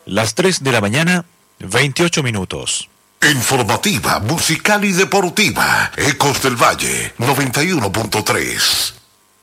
Las 3 de la mañana, 28 minutos. Informativa, musical y deportiva. Ecos del Valle, 91.3.